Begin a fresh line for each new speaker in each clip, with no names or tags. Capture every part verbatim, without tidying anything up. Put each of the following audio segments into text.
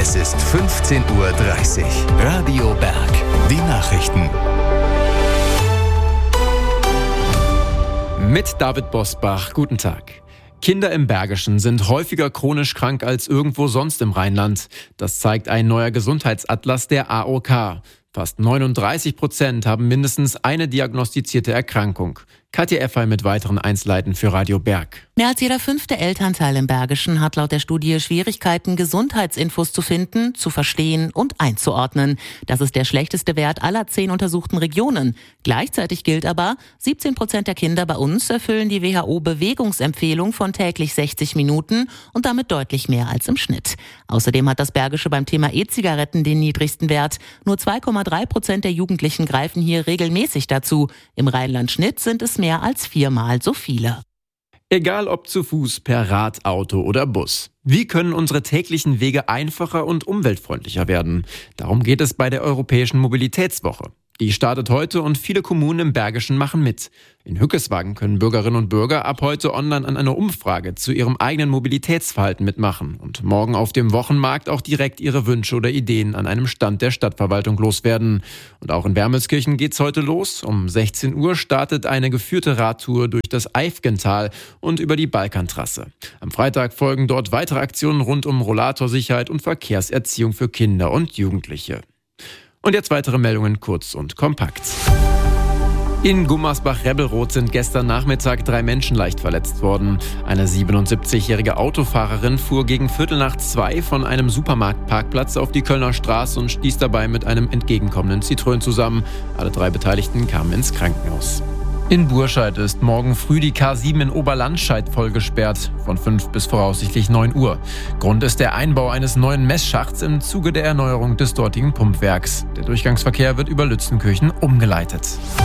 Es ist fünfzehn Uhr dreißig. Radio Berg. Die Nachrichten.
Mit David Bosbach. Guten Tag. Kinder im Bergischen sind häufiger chronisch krank als irgendwo sonst im Rheinland. Das zeigt ein neuer Gesundheitsatlas der A O K. Fast neununddreißig Prozent haben mindestens eine diagnostizierte Erkrankung. Katja Effay mit weiteren Einzelheiten für Radio Berg.
Mehr als jeder fünfte Elternteil im Bergischen hat laut der Studie Schwierigkeiten, Gesundheitsinfos zu finden, zu verstehen und einzuordnen. Das ist der schlechteste Wert aller zehn untersuchten Regionen. Gleichzeitig gilt aber, siebzehn Prozent der Kinder bei uns erfüllen die W H O-Bewegungsempfehlung von täglich sechzig Minuten und damit deutlich mehr als im Schnitt. Außerdem hat das Bergische beim Thema E-Zigaretten den niedrigsten Wert. Nur zwei Komma drei Prozent der Jugendlichen greifen hier regelmäßig dazu. Im Rheinland-Schnitt sind es mehr als viermal so viele.
Egal ob zu Fuß, per Rad, Auto oder Bus. Wie können unsere täglichen Wege einfacher und umweltfreundlicher werden? Darum geht es bei der Europäischen Mobilitätswoche. Die startet heute und viele Kommunen im Bergischen machen mit. In Hückeswagen können Bürgerinnen und Bürger ab heute online an einer Umfrage zu ihrem eigenen Mobilitätsverhalten mitmachen und morgen auf dem Wochenmarkt auch direkt ihre Wünsche oder Ideen an einem Stand der Stadtverwaltung loswerden. Und auch in Wermelskirchen geht's heute los. Um sechzehn Uhr startet eine geführte Radtour durch das Eifgental und über die Balkantrasse. Am Freitag folgen dort weitere Aktionen rund um Rollatorsicherheit und Verkehrserziehung für Kinder und Jugendliche. Und jetzt weitere Meldungen kurz und kompakt. In Gummersbach-Rebelroth sind gestern Nachmittag drei Menschen leicht verletzt worden. Eine siebenundsiebzigjährige Autofahrerin fuhr gegen Viertel nach zwei von einem Supermarktparkplatz auf die Kölner Straße und stieß dabei mit einem entgegenkommenden Citroën zusammen. Alle drei Beteiligten kamen ins Krankenhaus. In Burscheid ist morgen früh die K sieben in Oberlandscheid voll gesperrt, von fünf bis voraussichtlich neun Uhr. Grund ist der Einbau eines neuen Messschachts im Zuge der Erneuerung des dortigen Pumpwerks. Der Durchgangsverkehr wird über Lützenkirchen umgeleitet.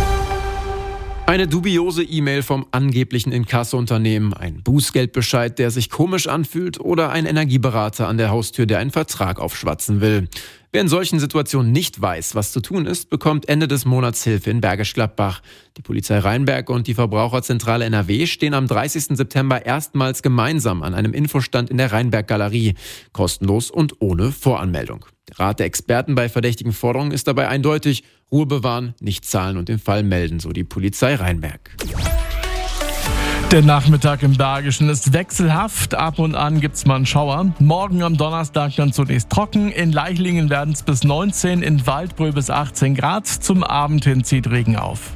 Eine dubiose E-Mail vom angeblichen Inkasso-Unternehmen, ein Bußgeldbescheid, der sich komisch anfühlt oder ein Energieberater an der Haustür, der einen Vertrag aufschwatzen will. Wer in solchen Situationen nicht weiß, was zu tun ist, bekommt Ende des Monats Hilfe in Bergisch Gladbach. Die Polizei Rheinberg und die Verbraucherzentrale N R W stehen am dreißigsten September erstmals gemeinsam an einem Infostand in der Rheinberg-Galerie. Kostenlos und ohne Voranmeldung. Der Rat der Experten bei verdächtigen Forderungen ist dabei eindeutig: Ruhe bewahren, nicht zahlen und den Fall melden, so die Polizei Rheinberg.
Der Nachmittag im Bergischen ist wechselhaft. Ab und an gibt's mal einen Schauer. Morgen am Donnerstag dann zunächst trocken. In Leichlingen werden es bis neunzehn, in Waldbröl bis achtzehn Grad. Zum Abend hin zieht Regen auf.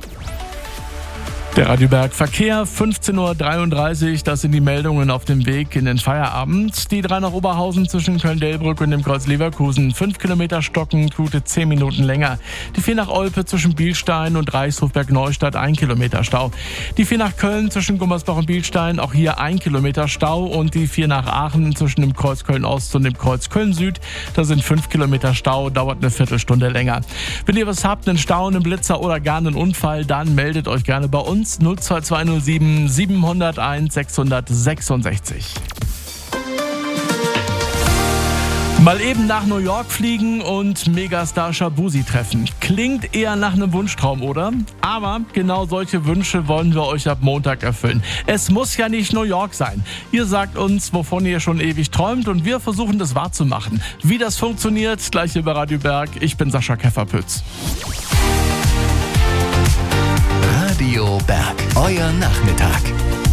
Der Radio Berg Verkehr, fünfzehn Uhr dreiunddreißig, das sind die Meldungen auf dem Weg in den Feierabend. Die drei nach Oberhausen zwischen Köln-Delbrück und dem Kreuz Leverkusen, fünf Kilometer stocken, gute zehn Minuten länger. Die vier nach Olpe zwischen Bielstein und Reichshofberg-Neustadt, ein Kilometer Stau. Die vier nach Köln zwischen Gummersbach und Bielstein, auch hier ein Kilometer Stau. Und die vier nach Aachen zwischen dem Kreuz Köln-Ost und dem Kreuz Köln-Süd, da sind fünf Kilometer Stau, dauert eine Viertelstunde länger. Wenn ihr was habt, einen Stau, einen Blitzer oder gar einen Unfall, dann meldet euch gerne bei uns. null zwei zwei null sieben sieben null eins sechs sechs sechs. Mal eben nach New York fliegen und Megastar Shabuzi treffen. Klingt eher nach einem Wunschtraum, oder? Aber genau solche Wünsche wollen wir euch ab Montag erfüllen. Es muss ja nicht New York sein. Ihr sagt uns, wovon ihr schon ewig träumt, und wir versuchen das wahrzumachen. Wie das funktioniert, gleich hier bei Radio Berg. Ich bin Sascha Käferpütz.
Radio Berg, euer Nachmittag.